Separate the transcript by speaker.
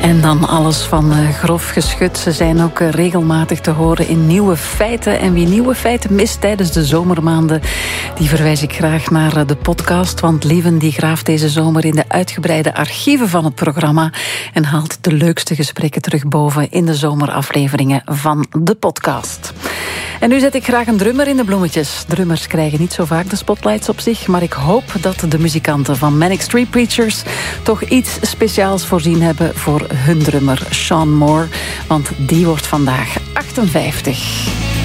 Speaker 1: En dan alles van grof geschut. Ze zijn ook regelmatig te horen in Nieuwe Feiten. En wie Nieuwe Feiten mist tijdens de zomermaanden, die verwijs ik graag naar de podcast. Want Lieven die graaft deze zomer in de uitgebreide archieven van het programma en haalt de leukste gesprekken terug boven in de zomerafleveringen van de podcast. En nu zet ik graag een drummer in de bloemetjes. Drummers krijgen niet zo vaak de spotlights op zich, maar ik hoop dat de muzikanten van Manic Street Preachers toch iets speciaals voorzien hebben voor hun drummer Sean Moore, want die wordt vandaag 58.